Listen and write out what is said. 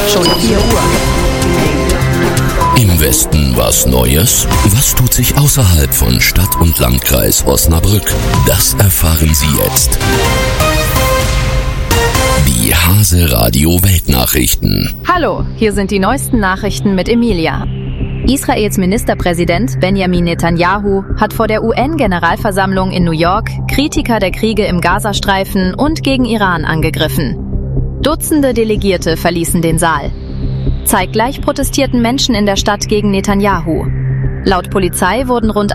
Schon 4 Uhr. Im Westen was Neues? Was tut sich außerhalb von Stadt und Landkreis Osnabrück? Das erfahren Sie jetzt. Die Hase Radio Weltnachrichten. Hallo, hier sind die neuesten Nachrichten mit Emilia. Israels Ministerpräsident Benjamin Netanyahu hat vor der UN-Generalversammlung in New York Kritiker der Kriege im Gazastreifen und gegen Iran angegriffen. Dutzende Delegierte verließen den Saal. Zeitgleich protestierten Menschen in der Stadt gegen Netanyahu. Laut Polizei wurden rund